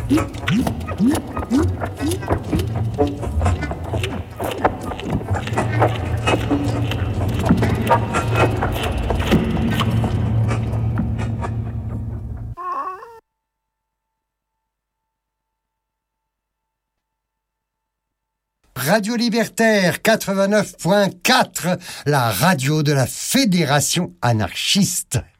Radio Libertaire 89.4, la radio de la Fédération anarchiste.